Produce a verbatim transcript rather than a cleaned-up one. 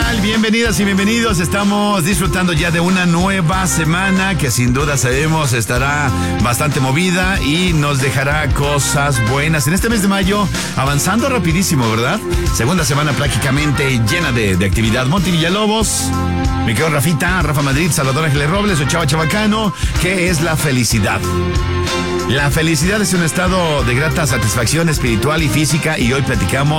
tal? Bienvenidas y bienvenidos. Estamos disfrutando ya de una nueva semana que sin duda sabemos estará bastante movida y nos dejará cosas buenas. En este mes de mayo, avanzando rapidísimo, ¿verdad? Segunda semana prácticamente llena de, de actividad. Monty Villalobos, mi querido Rafita, Rafa Madrid, Salvador Ángeles Robles, Ochava Chabacano. ¿Qué es la felicidad? La felicidad es un estado de grata satisfacción espiritual y física, y hoy platicamos